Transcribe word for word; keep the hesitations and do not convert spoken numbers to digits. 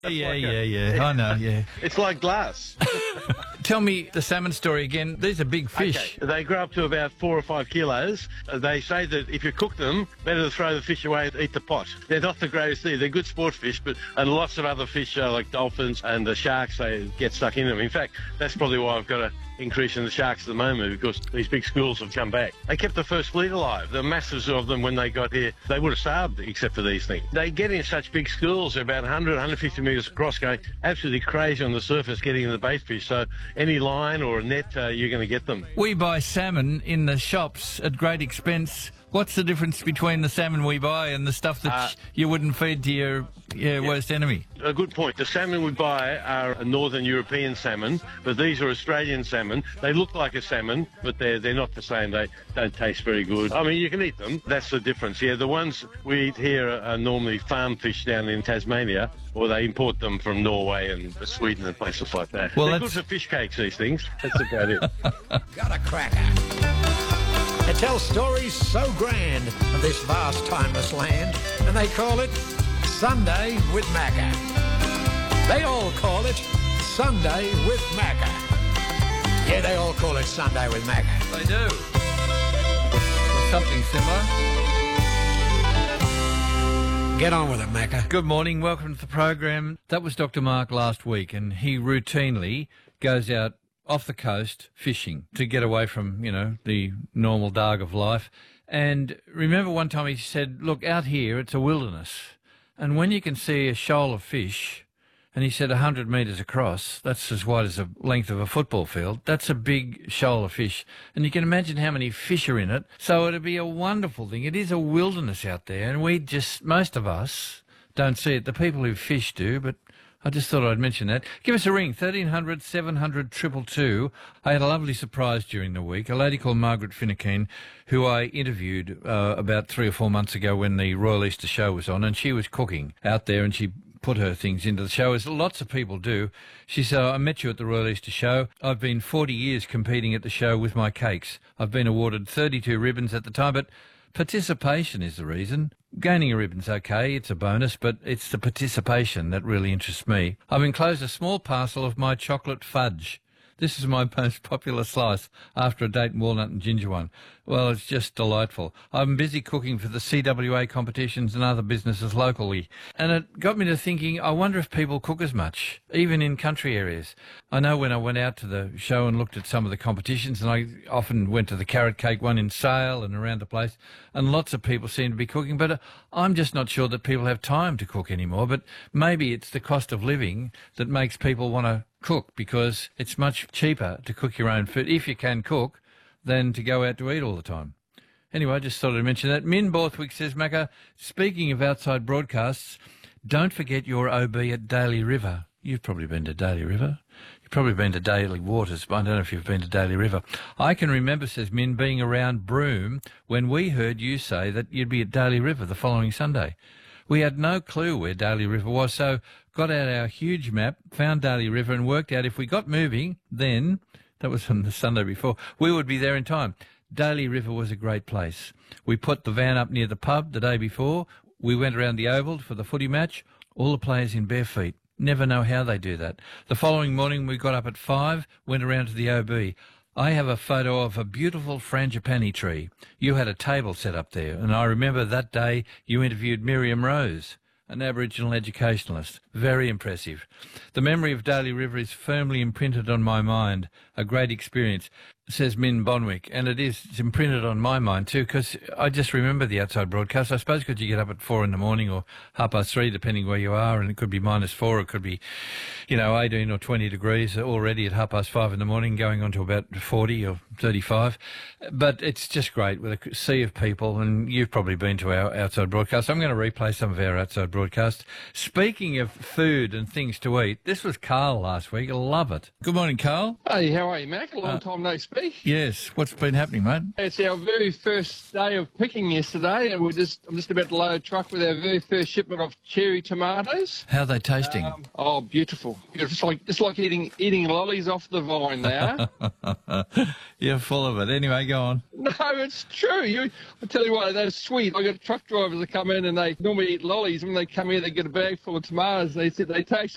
That's yeah, like yeah, a, yeah. I know, yeah. It's like glass. Tell me the salmon story again. These are big fish. Okay. They grow up to about four or five kilos. Uh, they say that if you cook them, better to throw the fish away and eat the pot. They're not the greatest thing. They're good sport fish, but and lots of other fish uh, like dolphins and the sharks, they get stuck in them. In fact, that's probably why I've got an increase in the sharks at the moment, because these big schools have come back. They kept the first fleet alive. The masses of them, when they got here, they would have starved except for these things. They get in such big schools, about one hundred, one hundred fifty metres across, going absolutely crazy on the surface, getting in the bait fish. So any line or a net, uh, you're going to get them. We buy salmon in the shops at great expense. What's the difference between the salmon we buy and the stuff that Uh, you wouldn't feed to your, your worst enemy? A good point. The salmon we buy are a northern European salmon, but these are Australian salmon. They look like a salmon, but they're they're not the same. They don't taste very good. I mean, you can eat them. That's the difference. Yeah, the ones we eat here are, are normally farm fish down in Tasmania, or they import them from Norway and Sweden and places like that. Well, they're that's... good for fish cakes, these things. That's about it. Got a cracker. They tell stories so grand of this vast, timeless land, and they call it Sunday with Macca. They all call it Sunday with Macca. Yeah, they all call it Sunday with Macca. They do. Something similar. Get on with it, Macca. Good morning. Welcome to the program. That was Doctor Mark last week, and he routinely goes out off the coast fishing to get away from, you know, the normal darg of life. And remember one time he said, look, out here it's a wilderness, and when you can see a shoal of fish, and he said one hundred metres across, that's as wide as the length of a football field, that's a big shoal of fish. And you can imagine how many fish are in it. So it'd be a wonderful thing. It is a wilderness out there, and we just, most of us don't see it. The people who fish do, but I just thought I'd mention that. Give us a ring, thirteen hundred, seven hundred, two two two. I had a lovely surprise during the week. A lady called Margaret Finucane, who I interviewed uh, about three or four months ago when the Royal Easter Show was on, and she was cooking out there, and she put her things into the show, as lots of people do. She said, I met you at the Royal Easter Show. I've been forty years competing at the show with my cakes. I've been awarded thirty-two ribbons at the time, but participation is the reason. Gaining a ribbon's okay, it's a bonus, but it's the participation that really interests me. I've enclosed a small parcel of my chocolate fudge. This is my most popular slice after a Dayton walnut and ginger one. Well, it's just delightful. I'm busy cooking for the C W A competitions and other businesses locally. And it got me to thinking, I wonder if people cook as much, even in country areas. I know when I went out to the show and looked at some of the competitions, and I often went to the carrot cake one in Sale and around the place, and lots of people seem to be cooking, but I'm just not sure that people have time to cook anymore. But maybe it's the cost of living that makes people want to cook, because it's much cheaper to cook your own food, if you can cook, than to go out to eat all the time. Anyway, I just thought I'd mention that. Min Borthwick says, Macca, speaking of outside broadcasts, don't forget your O B at Daly River. You've probably been to Daly River. You've probably been to Daly Waters, but I don't know if you've been to Daly River. I can remember, says Min, being around Broome when we heard you say that you'd be at Daly River the following Sunday. We had no clue where Daly River was, so got out our huge map, found Daly River, and worked out if we got moving, then, that was on the Sunday before, we would be there in time. Daly River was a great place. We put the van up near the pub the day before. We went around the Oval for the footy match, all the players in bare feet. Never know how they do that. The following morning we got up at five, went around to the O B. I have a photo of a beautiful frangipani tree. You had a table set up there, and I remember that day you interviewed Miriam Rose, an Aboriginal educationalist. Very impressive. The memory of Daly River is firmly imprinted on my mind. A great experience, says Min Bonwick, and it is it's imprinted on my mind too, because I just remember the outside broadcast. I suppose because you get up at four in the morning or half past three, depending where you are, and it could be minus four, it could be, you know, eighteen or twenty degrees already at half past five in the morning, going on to about forty or thirty-five. But it's just great with a sea of people, and you've probably been to our outside broadcast. I'm going to replay some of our outside broadcasts. Speaking of food and things to eat, this was Carl last week. I love it. Good morning, Carl. Hey, how are you, Mac? A long Uh, time no speak. Yes, what's been happening, mate? It's our very first day of picking yesterday, and we're just I'm just about to load a truck with our very first shipment of cherry tomatoes. How are they tasting? Um, oh, beautiful! beautiful. It's like it's like eating eating lollies off the vine now. You're full of it. Anyway, go on. No, it's true. You, I tell you what, they're sweet. I got truck drivers that come in and they normally eat lollies. When they come here, they get a bag full of tomatoes. They said they taste